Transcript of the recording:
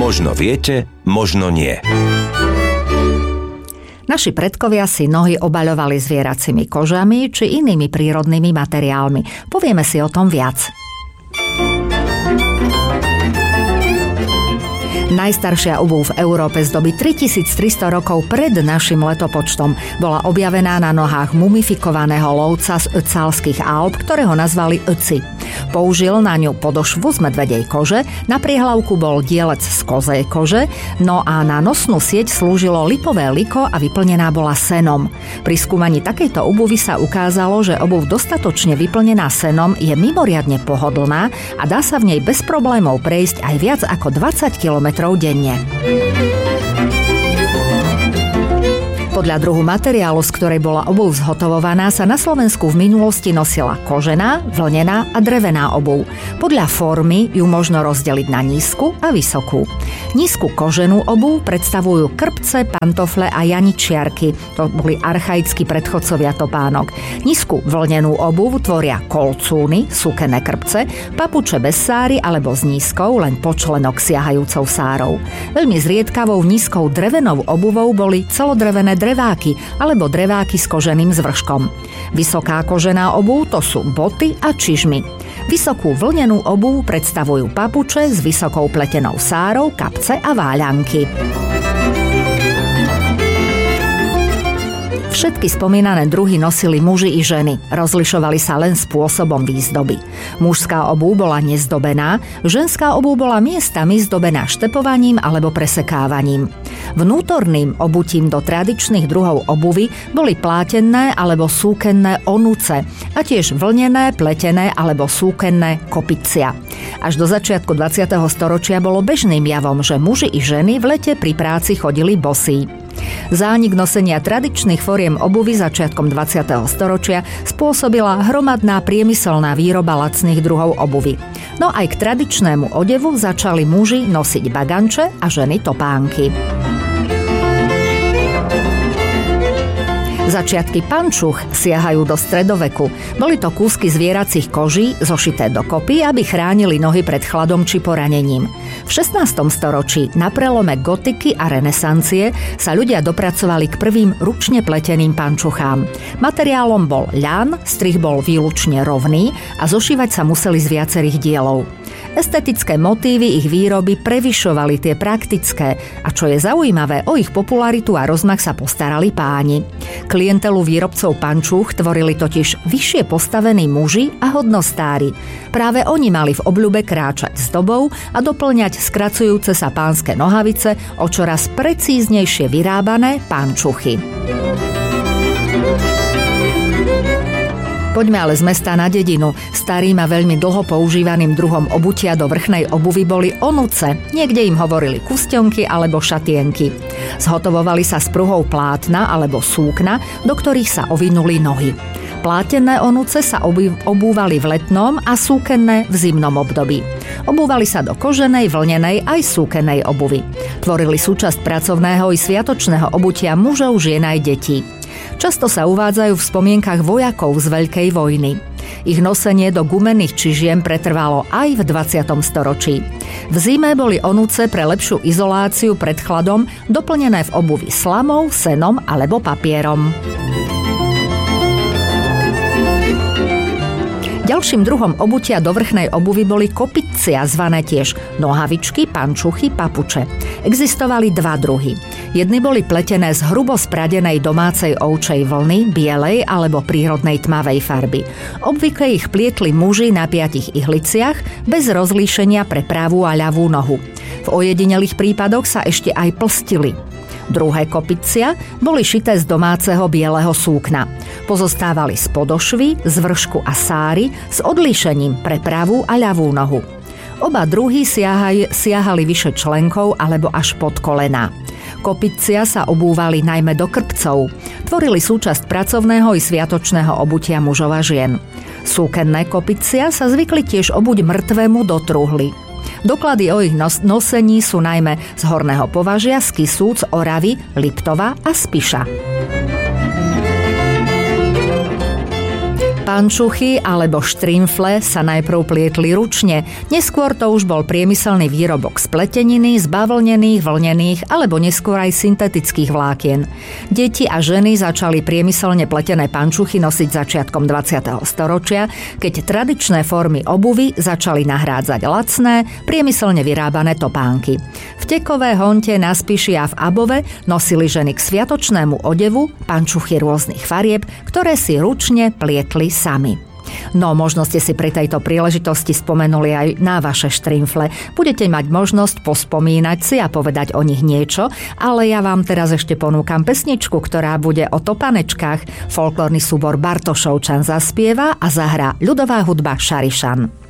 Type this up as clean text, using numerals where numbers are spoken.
Možno viete, možno nie. Naši predkovia si nohy obaľovali zvieracími kožami či inými prírodnými materiálmi. Povieme si o tom viac. Najstaršia obuv v Európe z doby 3300 rokov pred našim letopočtom bola objavená na nohách mumifikovaného lovca z Ötzalských Alp, ktorého nazvali Ötzi. Použil na ňu podošvu z medvedej kože, na priehlavku bol dielec z kozej kože, no a na nosnú sieť slúžilo lipové liko a vyplnená bola senom. Pri skúmaní takejto obuvy sa ukázalo, že obuv dostatočne vyplnená senom je mimoriadne pohodlná a dá sa v nej bez problémov prejsť aj viac ako 20 km denne. Podľa druhu materiálu, z ktorej bola obuv zhotovovaná, sa na Slovensku v minulosti nosila kožená, vlnená a drevená obuv. Podľa formy ju možno rozdeliť na nízku a vysokú. Nízku koženú obuv predstavujú krpce, pantofle a janičiarky. To boli archaickí predchodcovia topánok. Nízku vlnenú obuv tvoria kolcúny, sukené krpce, papuče bez sáry alebo s nízkou, len po členok siahajúcou sárou. Veľmi zriedkavou nízkou drevenou obuvou boli celodrevené dreváky alebo dreváky s koženým zvrškom. Vysoká kožená obuv to sú boty a čižmy. Vysokú vlnenú obuv predstavujú papuče s vysokou pletenou sárou, kapce a váľanky. Všetky spomínané druhy nosili muži i ženy. Rozlišovali sa len spôsobom výzdoby. Mužská obuv bola nezdobená, ženská obuv bola miestami zdobená štepovaním alebo presekávaním. Vnútorným obutím do tradičných druhov obuvy boli plátenné alebo súkenné onuce a tiež vlnené, pletené alebo súkenné kopicia. Až do začiatku 20. storočia bolo bežným javom, že muži i ženy v lete pri práci chodili bosí. Zánik nosenia tradičných foriem obuvy začiatkom 20. storočia spôsobila hromadná priemyselná výroba lacných druhov obuvy. No aj k tradičnému odevu začali muži nosiť baganče a ženy topánky. Začiatky pančuch siahajú do stredoveku. Boli to kúsky zvieracích koží zošité dokopy, aby chránili nohy pred chladom či poranením. V 16. storočí na prelome gotiky a renesancie sa ľudia dopracovali k prvým ručne pleteným pančuchám. Materiálom bol ľan, strih bol výlučne rovný a zošívať sa museli z viacerých dielov. Estetické motívy ich výroby prevyšovali tie praktické a čo je zaujímavé, o ich popularitu a rozmach sa postarali páni. Klientelu výrobcov pančúch tvorili totiž vyššie postavení muži a hodnostári. Práve oni mali v obľúbe kráčať s dobou a doplňať skracujúce sa pánske nohavice o čoraz precíznejšie vyrábané pančuchy. Poďme ale z mesta na dedinu. Starým a veľmi dlho používaným druhom obutia do vrchnej obuvy boli onuce. Niekde im hovorili kusťonky alebo šatienky. Zhotovovali sa z pruhov plátna alebo súkna, do ktorých sa ovinuli nohy. Plátené onuce sa obúvali v letnom a súkenné v zimnom období. Obúvali sa do koženej, vlnenej aj súkenej obuvy. Tvorili súčasť pracovného i sviatočného obutia mužov, žien aj detí. Často sa uvádzajú v spomienkach vojakov z Veľkej vojny. Ich nosenie do gumených čižiem pretrvalo aj v 20. storočí. V zime boli onuce pre lepšiu izoláciu pred chladom doplnené v obuvi slamou, senom alebo papierom. Ďalším druhom obutia do vrchnej obuvy boli kopicia, zvané tiež nohavičky, pančuchy, papuče. Existovali dva druhy. Jedny boli pletené z hrubo spradenej domácej ovčej vlny, bielej alebo prírodnej tmavej farby. Obvykle ich plietli muži na 5 ihliciach bez rozlíšenia pre pravú a ľavú nohu. V ojedinelých prípadoch sa ešte aj plstili. Druhé kopicia boli šité z domáceho bieleho súkna. Pozostávali z podošvy, z vršku a sáry s odlíšením pre pravú a ľavú nohu. Oba druhy siahali vyše členkov alebo až pod kolená. Kopicia sa obúvali najmä do krpcov. Tvorili súčasť pracovného i sviatočného obutia mužov a žien. Súkenné kopicia sa zvykli tiež obuť mŕtvemu do truhly. Doklady o ich nosení sú najmä z Horného Považia, z Kisúc, Oravy, Liptova a Spiša. Pančuchy alebo štrimfle sa najprv plietli ručne, neskôr to už bol priemyselný výrobok z pleteniny, z bavlnených, vlnených alebo neskôr aj syntetických vlákien. Deti a ženy začali priemyselne pletené pančuchy nosiť začiatkom 20. storočia, keď tradičné formy obuvy začali nahrádzať lacné, priemyselne vyrábané topánky. V Tekové, Honte, na Spiši a v Above nosili ženy k sviatočnému odevu pančuchy rôznych farieb, ktoré si ručne plietli sami. No, možno ste si pri tejto príležitosti spomenuli aj na vaše štrimfle. Budete mať možnosť pospomínať si a povedať o nich niečo, ale ja vám teraz ešte ponúkam pesničku, ktorá bude o topanečkách. Folklórny súbor Bartošovčan zaspieva a zahrá ľudová hudba Šarišan.